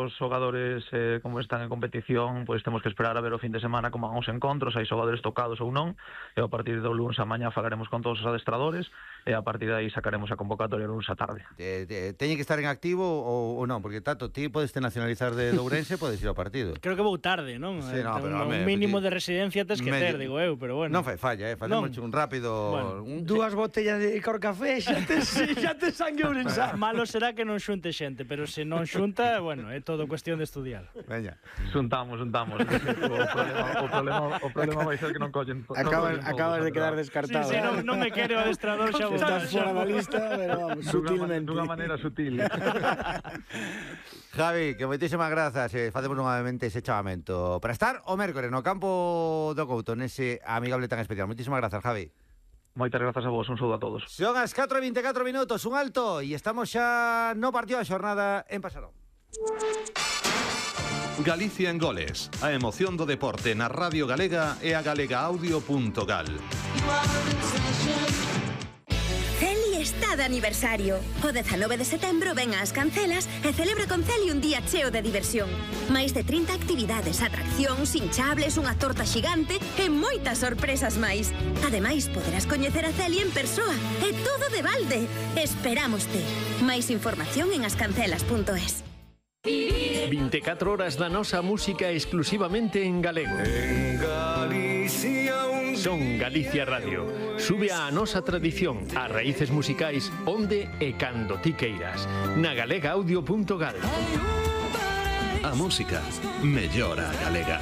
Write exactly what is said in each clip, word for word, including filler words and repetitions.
os xogadores eh, como están en competición, pois temos que esperar a ver o fin de semana como van os encontros, hai xogadores tocados ou non, e a partir do lunes a mañá falaremos con todos os adestradores e a partir de aí sacaremos a convocatoria o lunes a tarde. Eh, eh, teñe que estar en activo ou, ou non? Porque, Tato, ti podes te nacionalizar de Ourense, podes ir ao partido. Creo que vou tarde, non? Sí, no, pero, un home, mínimo pues, de residencia tes que medio, ter, digo eu, pero bueno. Non fai falla, eh? Facemos un rápido... Bueno, un... Dúas botellas de corcafé, xa te, xa te sangue ourensá. Malo será que non xunte xente, pero se non xunta, bueno, é todo cuestión de estudiar. Veña. Xuntamos, xuntamos. o, problema, o, problema, o problema vai ser que non collen... Acabas, non acabas de quedar descartado. Sí, sí, non, non me quere o adestrador xa. Estás fora da lista, pero vamos, sutilmente. Dunha maneira sutil. Javi, que moitísimas grazas, eh, facemos novamente ese chamamento para estar o mércores no campo do Couto, nese amigable tan especial. Moitísimas grazas, Javi. Moitas grazas a vos, un saúdo a todos. Son as catro e vinte e catro minutos, un alto, e estamos xa no partido da xornada en Pasarón. Galicia en goles, a emoción do deporte na Radio Galega e a galegaaudio punto gal. Celi está de aniversario. O dezanove de setembro ven ás Cancelas e celebra con Celi un día cheo de diversión. Máis de trinta actividades, atraccións, hinchables, unha torta xigante e moitas sorpresas máis. Ademais, poderás coñecer a Celi en persoa. E todo de balde. Esperámoste. Máis información en ascancelas punto es. vinte e catro horas da nosa música exclusivamente en galego. En Galicia un Son Galicia Radio. Sube a nosa tradición, as raíces musicais onde e cando ti queiras. Na galegaaudio punto gal. A música mellora a galega.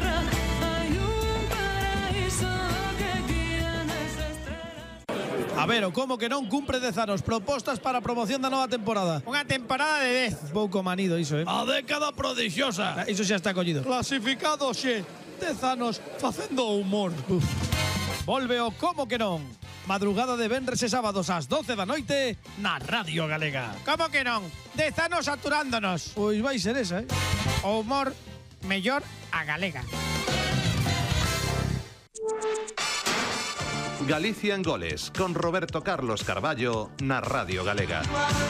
A ver, o como que non cumpre dez anos. Propostas para a promoción da nova temporada. Unha temporada de dez. Pouco manido iso, eh? A década prodixiosa. Ah, iso xa está collido. Clasificado xe. Dez anos facendo humor. Uf. Volve o como que non. Madrugada de venres e sábados ás doce da noite na Radio Galega. Como que non? Dez anos saturándonos. Pois vai ser esa, eh? O humor mellor a galega. Galicia en goles, con Roberto Carlos Carballo na Radio Galega.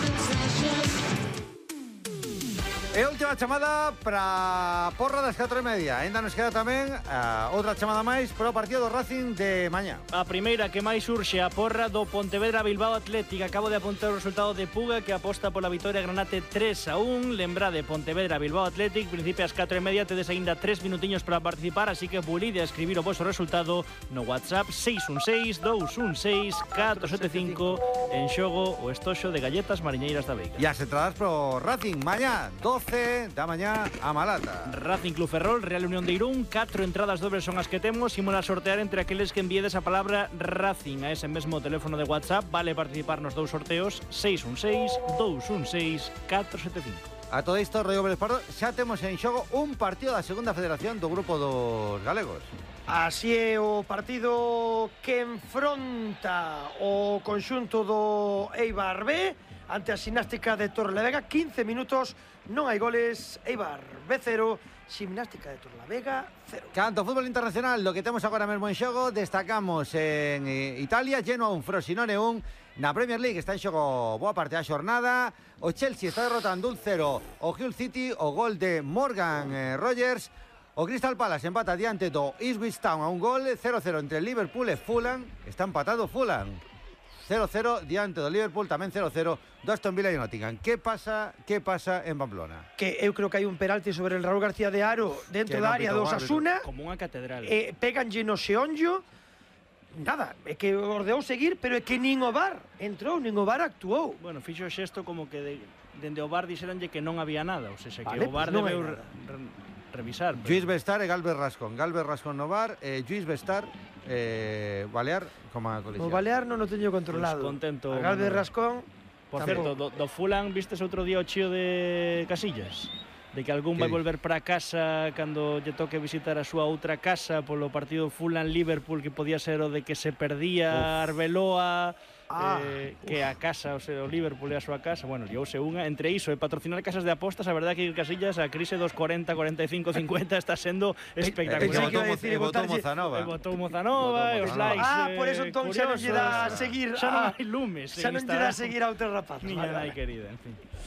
E última chamada para a porra das catro e media. Ainda nos queda tamén uh, outra chamada máis para o partido do Racing de mañá. A primeira que máis urxe a porra do Pontevedra Bilbao Athletic. Acabo de apuntar o resultado de Puga, que aposta pola vitoria granate tres a un. Lembrade, Pontevedra Bilbao Athletic, principio ás catro e media, tedes aínda tres minutiños para participar, así que bulide a escribir o vosso resultado no WhatsApp seis un seis, dous un seis, catro sete cinco. En xogo o estoxo de galletas mariñeiras da Veiga. E as entradas pro Racing mañá, doce da mañá a Malata. Racing Club Ferrol, Real Unión de Irún, catro entradas dobles son as que temos. Imos a sortear entre aqueles que envíedes a palabra Racing a ese mesmo teléfono de WhatsApp. Vale participar nos dous sorteos seis un seis, dous un seis, catro sete cinco. A todo isto, Rodrigo Pérez Pardo, xa temos en xogo un partido da segunda federación do grupo dos galegos. Así é o partido que enfronta o conxunto do Eibar B ante a Ximnástica de Torrelavega. quince minutos, non hai goles. Eibar B cero, Ximnástica de Torrelavega cero. Canto fútbol internacional, lo que temos agora mesmo en xogo, destacamos en Italia, Genoa un, Frosinone un. Na Premier League está en xogo boa parte da xornada. O Chelsea está derrotando un cero o Hull City, o gol de Morgan eh, Rogers. O Crystal Palace empata diante do Ipswich Town a un gol. Cero cero entre Liverpool e Fulham. Está empatado Fulham. cero cero diante do Liverpool, tamén cero cero do Aston Villa e Nottingham. Que pasa, que pasa en Pamplona? Que eu creo que hai un penalti sobre el Raúl García de Aro dentro da área do Osasuna. Como unha catedral. Eh, peganlle no xeonllo. Nada, é que ordeou seguir, pero é que nin o V A R entrou, nin o V A R actuou. Bueno, fixo xesto como que de, dende o V A R dixeranlle que non había nada, ou seja, que Vale, o V A R pues non debeu hai re, re, revisar. Pero... Lluís Bestar e Galvez Rascón. Galvez Rascón no V A R, eh, Lluís Bestar, eh, Balear como a colexión. O Balear non o teño controlado. Pues contento. A Galvez Rascón. Por tampouco. certo, do, do Fulham vistes outro día o chío de Casillas? De que algún vai volver para casa cando lle toque visitar a súa outra casa polo partido Fulham-Liverpool, que podía ser o de que se perdía Arbeloa, ah, eh, que a casa, o sea, o Liverpool é a súa casa. Bueno, liouse unha, entre iso e patrocinar casas de apostas, a verdade que Casillas, a crise dos cuarenta, cuarenta e cinco, cincuenta está sendo espectacular. E botou Mozanova. E botou Mozanova, e os likes. Ah, por eso entón xa non lle dá a seguir. Xa non hai lumes. Xa non lle dá a seguir a outros rapazes. Miña nai querida, en fin.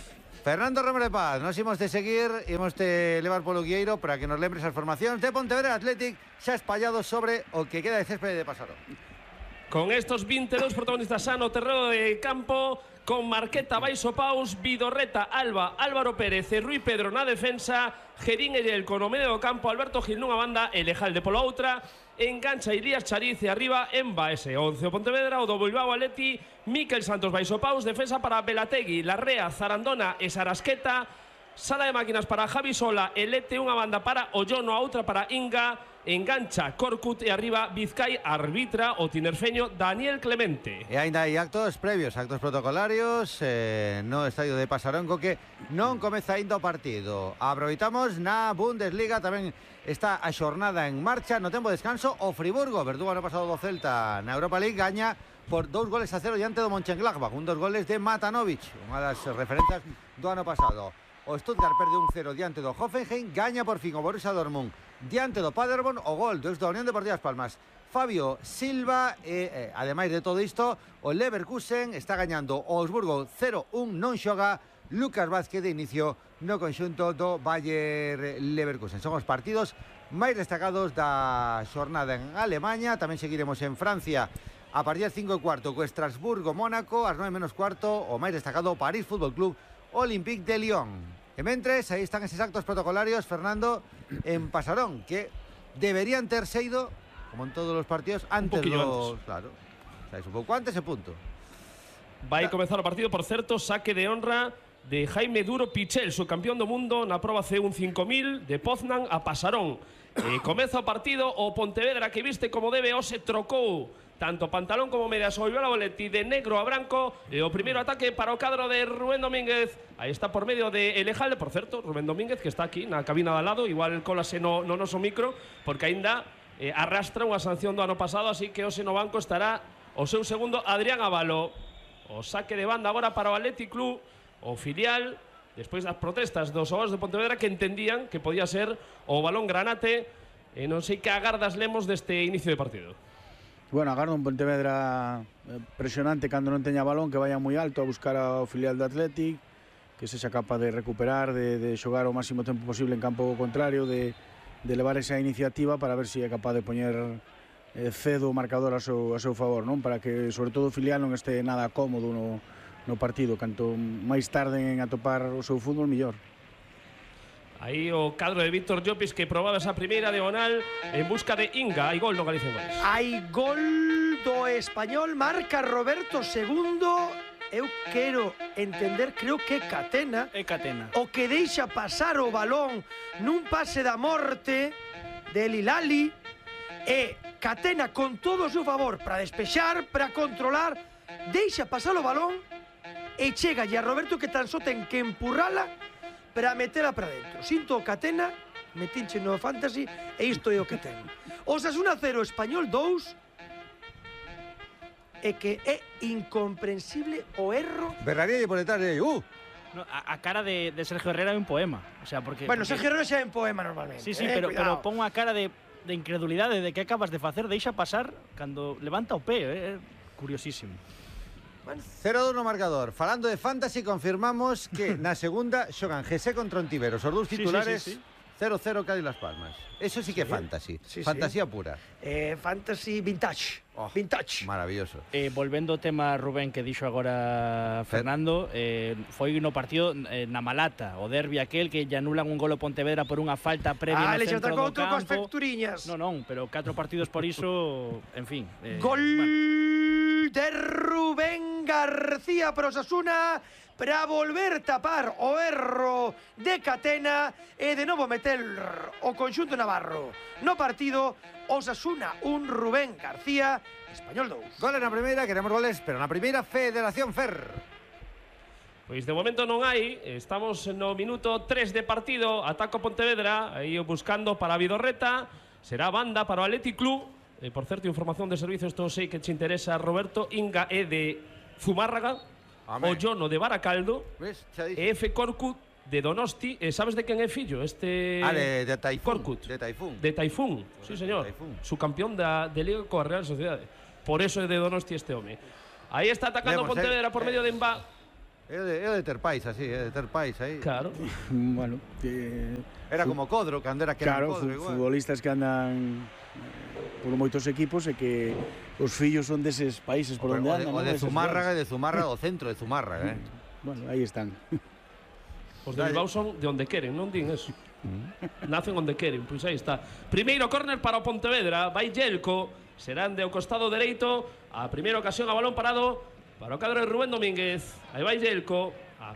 Fernando Romero de Paz, nos imos de seguir, imos de levar polo guieiro para que nos lembres as formacións de Pontevedra Athletic xa espallados sobre o que queda de céspede de Pasarón. Con estos veintidós protagonistas xa no terreno de campo, con Marqueta, Baixo Paus, Vidorreta, Alba, Álvaro Pérez e Rui Pedro na defensa, Gerín e el con o medio do campo, Alberto Gil nunha banda e Lejalde pola outra, engancha Ilías Chariz e arriba Emba ese once o Pontevedra, o do Bilbao Atleti, Miquel Santos, Baixo Paus, defensa para Belategui, Larrea, Zarandona e Sarasqueta, sala de máquinas para Javi Sola, Elete unha banda para Ollono, a outra para Inga, engancha Corcut e arriba Vizcay, arbitra o tinerfeño Daniel Clemente. E ainda hai actos previos, actos protocolarios eh, no estadio de Pasarón, co que non comeza ainda o partido. Aproveitamos na Bundesliga, tamén está a xornada en marcha, no tempo de descanso o Friburgo, verdugo ano pasado do Celta na Europa League, gaña por dous goles a cero diante do Mönchengladbach, un dos goles de Matanovic, unha das referencias do ano pasado. O Stuttgart perde un cero diante do Hoffenheim, gaña por fin o Borussia Dortmund diante do Paderborn, o gol do Unión Deportiva Las Palmas, Fabio Silva, e eh, ademais de todo isto, o Leverkusen está gañando o Augsburgo cero un, non xoga Lucas Vázquez de inicio no conxunto do Bayer Leverkusen. Son os partidos máis destacados da xornada en Alemanha. Tamén seguiremos en Francia a partir das cinco e cuarto co Estrasburgo Mónaco, ás nove menos cuarto o máis destacado París Fútbol Club Olympique de Lyon. E mentres, aí están eses actos protocolarios, Fernando, en Pasarón, que deberían ter seido, como en todos os partidos, antes dos... Claro, o sea, un pouco antes e punto. Vai comezar o partido, por certo, saque de honra de Jaime Duro Pichel, subcampeón do mundo na proba C un cinco mil de Poznan a Pasarón. E comeza o partido, o Pontevedra que viste como debe, o se trocou tanto pantalón como medias, o Bilbao Athletic de negro a branco, e o primeiro ataque para o cadro de Rubén Domínguez. Aí está por medio de Elejalde, por certo, Rubén Domínguez, que está aquí na cabina de al lado, igual colase no, no noso micro, porque aínda eh, arrastra unha sanción do ano pasado, así que hoxe no banco estará o seu segundo Adrián Avalo. O saque de banda agora para o Athletic Club, o filial, despois das protestas dos xogadores de Pontevedra que entendían que podía ser o balón Granate, e non sei que agardas lemos deste inicio de partido. Bueno, agardo un Pontevedra presionante cando non teña balón, que vaya moi alto a buscar ao filial do Athletic, que sexa capaz de recuperar, de, de xogar o máximo tempo posible en campo contrario, de, de levar esa iniciativa para ver se si é capaz de poñer eh, cedo o marcador a seu, a seu favor, non? Para que, sobre todo, o filial non este nada cómodo no, no partido. Canto máis tarden en atopar o seu fútbol, mellor. Aí o cadro de Víctor Llopis que probaba esa primeira diagonal en busca de Inga. Hai gol no Galicia Goles. Hai gol do Español, marca Roberto segundo. Eu quero entender, creo que Catena, é Catena, o que deixa pasar o balón nun pase da morte de Lilali, e Catena con todo o seu favor para despexar, para controlar, deixa pasar o balón e chega a Roberto que tan só ten que empurrala para metela para dentro. Sinto o Catena, metinche no Fantasy, e isto é o que ten. Osasuna cero, Español dous, e que é incomprensible o erro. Berraría por detrás de uh. No, a, a cara de, de Sergio Herrera é un poema. O sea, porque, bueno, porque... Sergio Herrera xa é un poema normalmente. Sí, sí, eh, pero, pero pon unha cara de, de incredulidade de que acabas de facer, deixa pasar cando levanta o pé. É eh, curiosísimo. cero a dos no marcador. Falando de Fantasy, confirmamos que na segunda xogan José contra Ontiveros, os dous titulares. Sí, sí, sí, sí. cero cero Cádiz Las Palmas. Eso sí que é sí, Fantasy. Sí, Fantasía sí. pura. Eh, fantasy vintage. Oh, vintage. Maravilloso. Eh, volvendo ao tema, Rubén, que dixo agora Fernando, eh, foi no partido eh, na Malata, o derbi aquel que lle anulan un golo Pontevedra por unha falta previa ah, no centro do campo. Ah, le facturiñas. Non, non, pero catro partidos por iso, en fin. Eh, Gol bueno. de Rubén García para Osasuna, para volver tapar o erro de Catena e de novo meter o conxunto navarro no partido. Osasuna un, Rubén García, Español dous. Goles na primeira, queremos goles, pero na primeira Federación Fer. Pois de momento non hai, estamos no minuto tres de partido, ataco Pontevedra, aí buscando para Vidorreta, será banda para o Athletic Club. Eh, por certo, información de servicios, isto sei que te interesa, Roberto. Inga é de Zumárraga, o Jono de Baracaldo, e F. Corcut de Donosti. E sabes de quen é fillo? Este ah, de, de Taifún. Corcut. De Taifún. De Taifún, sí, señor. Su campeón da, de Liga coa Real Sociedade. Por eso é de Donosti este home. Aí está atacando Pontevedra por medio de Emba. É de, é de ter pais así, é de ter pais aí. Claro. Bueno, que... Era como Codro, cando era que claro, era Codro, fu- igual. futbolistas que andan por moitos equipos e que os fillos son deses países por onde O andan. de, o non? de Eses Zumárraga, lugares. de Zumárraga, o centro de Zumárraga, eh. Bueno, aí están. Os de Bilbao son de onde queren, non din eso. Nacen onde queren, pois aí está. Primeiro córner para o Pontevedra, vai Yelko, serán de o costado dereito, a primeira ocasión a balón parado para o cadro de Rubén Domínguez. Aí vai Yelko,